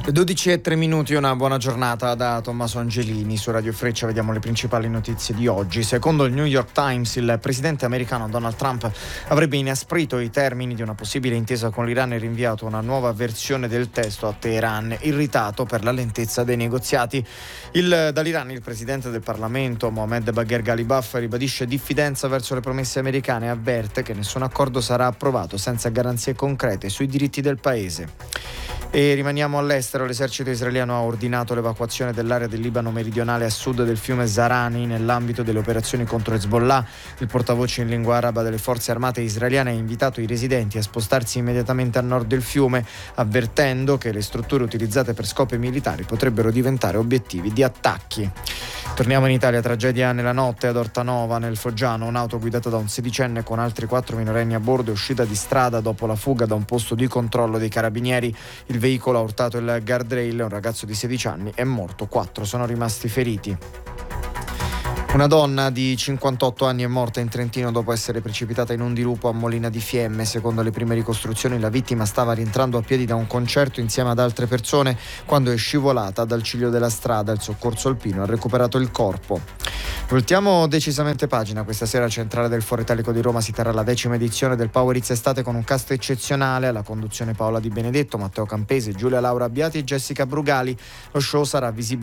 12:03, una buona giornata da Tommaso Angelini. Su Radio Freccia vediamo le principali notizie di oggi. Secondo il New York Times, il presidente americano Donald Trump avrebbe inasprito i termini di una possibile intesa con l'Iran e rinviato una nuova versione del testo a Teheran, irritato per la lentezza dei negoziati. Dall'Iran il presidente del Parlamento, Mohammad Bagher Ghalibaf, ribadisce diffidenza verso le promesse americane e avverte che nessun accordo sarà approvato senza garanzie concrete sui diritti del paese. E rimaniamo all'estero. L'esercito israeliano ha ordinato l'evacuazione dell'area del Libano meridionale a sud del fiume Zarani nell'ambito delle operazioni contro Hezbollah. Il portavoce in lingua araba delle forze armate israeliane ha invitato i residenti a spostarsi immediatamente a nord del fiume, avvertendo che le strutture utilizzate per scopi militari potrebbero diventare obiettivi di attacchi. Torniamo in Italia. Tragedia nella notte ad Ortanova, nel Foggiano. Un'auto guidata da un sedicenne con altri 4 minorenni a bordo è uscita di strada dopo la fuga da un posto di controllo dei carabinieri. Il veicolo ha urtato il guardrail, un ragazzo di 16 anni è morto, 4 sono rimasti feriti. Una donna di 58 anni è morta in Trentino dopo essere precipitata in un dirupo a Molina di Fiemme. Secondo le prime ricostruzioni, la vittima stava rientrando a piedi da un concerto insieme ad altre persone quando è scivolata dal ciglio della strada. Il soccorso alpino ha recuperato il corpo. Voltiamo decisamente pagina. Questa sera al Centrale del Foro Italico di Roma si terrà la 10ª edizione del Power Hits Estate con un cast eccezionale. Alla conduzione Paola Di Benedetto, Matteo Campese, Giulia Laura Abbiati e Jessica Brugali. Lo show sarà visibile